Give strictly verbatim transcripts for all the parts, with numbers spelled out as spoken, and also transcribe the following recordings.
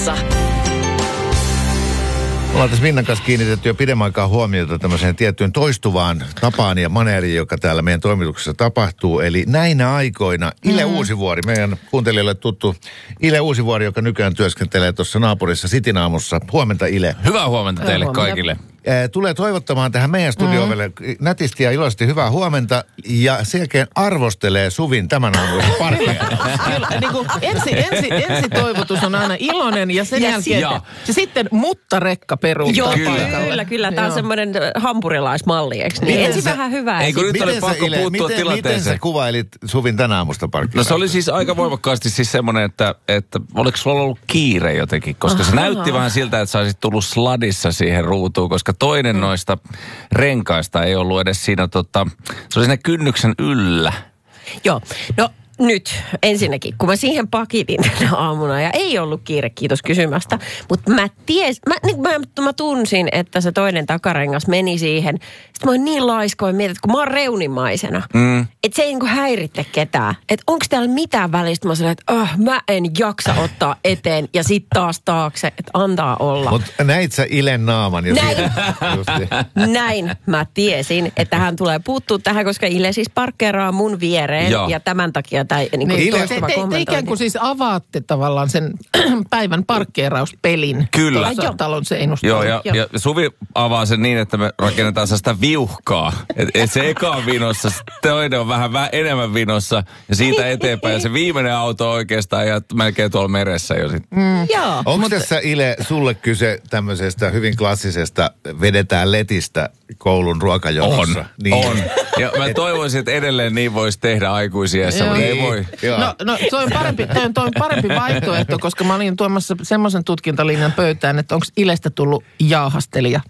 Ollaan tässä Minnan kanssa kiinnitetty jo pidemmän aikaa huomiota tämmöiseen tiettyyn toistuvaan tapaan ja maneeriin, joka täällä meidän toimituksessa tapahtuu. Eli näinä aikoina Ile mm. Uusivuori, meidän kuuntelijoille tuttu Ile Uusivuori, joka nykyään työskentelee tuossa naapurissa Sitin aamussa. Huomenta Ile. Hyvää huomenta teille huomenta kaikille. Tulee toivottamaan tähän meidän studio-ovelle mm. nätisti ja iloisesti hyvää huomenta ja sen jälkeen arvostelee Suvin tämän aamuisen parkkeeraus. niin kuin ensi, ensi, ensi toivotus on aina iloinen ja sen ja jälkeen si- ja sitten mutta rekka peruuttaa. Joo, paikalle. kyllä, kyllä. Tämä on semmoinen hampurilaismalli, eikö niin? Miten Ensin sä- vähän hyvää. Ei kun nyt oli Miten sä, pakko Ile, puuttua miten, miten tilanteeseen. sä kuvailit Suvin tänä aamusta No parkkeeraus? se oli siis aika voimakkaasti siis semmoinen, että, että oliko sulla ollut kiire jotenkin, koska se näytti vähän siltä, että sä olisit tullut sladissa siihen ruutuun, koska toinen mm. noista renkaista ei ollut edes siinä, tota, se oli siinä kynnyksen yllä. Joo, no nyt ensinnäkin, kun mä siihen pakitin tänä aamuna ja ei ollut kiire, kiitos kysymästä, mutta mä ties, mä, niin, mä, mä tunsin, että se toinen takarengas meni siihen. Sitten mä oon niin laiskoin mietin, että kun mä oon reunimaisena, mm. että se ei niin häiritte ketään. Että onko täällä mitään välistä? Mä sanoin, että oh, mä en jaksa ottaa eteen ja sit taas taakse, että antaa olla. Mutta näit sä Ilen naaman jo Näin. siinä? Justi. Näin mä tiesin, että hän tulee puuttua tähän, koska Ile siis parkkeeraa mun viereen Joo. ja tämän takia tämä niin Niin, te, toistuva te, te kommentointi. ikään kuin siis avaatte tavallaan sen päivän parkkeerauspelin. Kyllä. Tuosta talon seinusta. Joo, ja, Joo. ja Suvi avaa sen niin, että me rakennetaan sitä viuhkaa. Että et se eka on vinossa, se toinen on vähän vä- enemmän vinossa ja siitä eteenpäin. Ja se viimeinen auto on oikeastaan ja melkein tuolla meressä jo sitten. Mm. Joo. Onko tässä Ile sulle kyse tämmöisestä hyvin klassisesta vedetään letistä koulun ruokajonossa? On, Niin. on. Ja mä toivoisin, että edelleen niin voisi tehdä aikuisiässä, mutta ei voi. Joo. No, no toi on parempi, toi on, toi on parempi vaihtoehto, koska mä olin tuomassa semmoisen tutkintalinjan pöytään, että onko Ilestä tullut jaahastelija.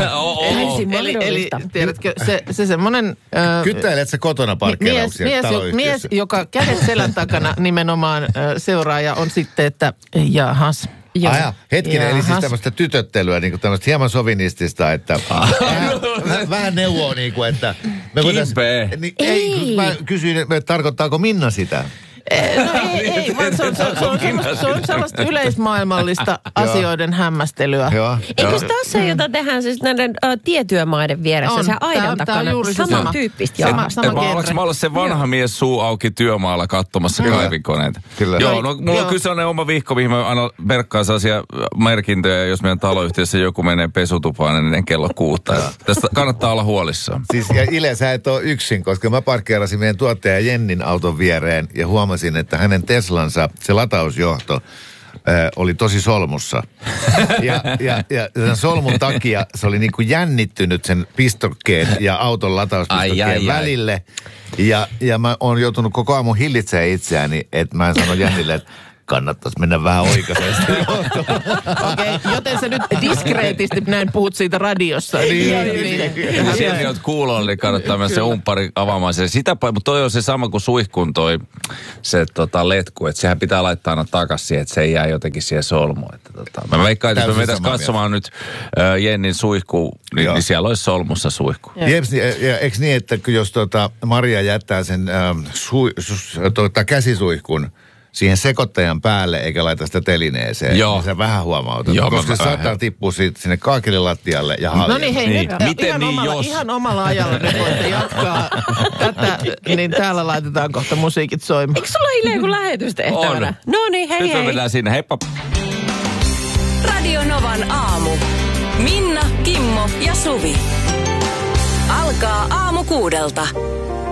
Täysin eli, eli mahdollista. tiedätkö, se, se semmoinen... Ö, Kyttäilet sä kotona mies, parkkeerauksia mies, jo, mies, taloyhtiössä? joka kädet selän takana nimenomaan ö, seuraaja on sitten, että jahas. Aja, hetkinen, eli siis Jahas. tämmöistä tytöttelyä, niin kuin tämmöistä hieman sovinistista, että vähän, vähän, vähän neuvoa niin kuin, että... Me voitais- Kimpee. Niin, ei, kun mä kysyin, että tarkoittaako Minna sitä? No ei, ei vaan se on, se on, se on, sellaista, se on sellaista yleismaailmallista asioiden hämmästelyä. Joo. Eikö tässä se, jota tehdään siis näiden uh, tietyömaiden vieressä, On. se Tää aidan on- tää on takana? juuri se Sama sama. tyyppistä. Sama- Sama. sama Et mä genre. ollaanko mä olla se vanha mies suu auki työmaalla katsomassa Kyllä. kaivinkoneita? Kyllä. Joo, no mulla Joo. on kyllä sellainen oma vihko, mihin mä aina merkkaan sellaisia merkintöjä, jos meidän taloyhtiössä joku menee pesutupaan ennen kello kuutta. Tästä kannattaa olla huolissaan. Siis ja Ile, sä et ole yksin, koska mä parkkeerasin meidän tuottaja Jennin auton viereen ja huomasin, että hänen Teslansa, se latausjohto, ö, oli tosi solmussa. Ja, ja, ja sen solmun takia se oli niin kuin jännittynyt sen pistokkeen ja auton latauspistokkeen Ai, ai, ai. välille. Ja, ja mä oon joutunut koko aamun hillitsemään itseäni, että mä en sano Jennille, että kannattaisi mennä vähän oikaisesti. Okei, okay, joten sä nyt diskreetisti näin puhut siitä radiossa. Niin, Jos Jenni oot kuulolla, niin kannattaa mennä se umppari avaamaan sen. Sitä, mutta toi on se sama kuin suihkun toi se tota, letku, että sehän pitää laittaa aina takaisin siihen, että se ei jää jotenkin siihen solmuun. Että, tota, mä veikkaan, että jos me Täysin metäis samaa katsomaan nyt äh, Jennin suihku, niin, Joo. niin siellä olisi solmussa suihku. Jeps, ja, ja eikö niin, että kun jos tota Maria jättää sen ähm, su, su, tota, käsisuihkun siihen sekoittajan päälle eikä laita sitä telineeseen, Joo. niin sä vähän huomautat. Joo, koska mä se vähän. saattaa tippua siitä sinne kaakelilattialle ja haljalle. No niin, hei, Niin. niin. Miten ihan, niin, omalla, jos? ihan omalla ajalla ne voitte jatkaa tätä, niin täällä laitetaan kohta musiikit soimaan. Eikö sulla Ile joku lähetystehtävänä? On. No niin, hei Nyt me hei. mennään sinne. Heippa. Radio Novan aamu. Minna, Kimmo ja Suvi. Alkaa aamu kuudelta.